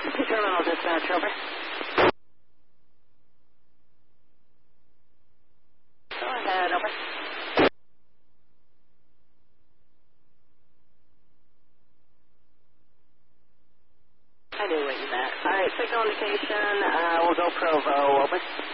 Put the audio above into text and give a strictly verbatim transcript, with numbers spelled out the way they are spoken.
Terminal dispatch, over. Go ahead, over. I knew what you meant. All right, signal indication. Uh, we'll go Provo, over.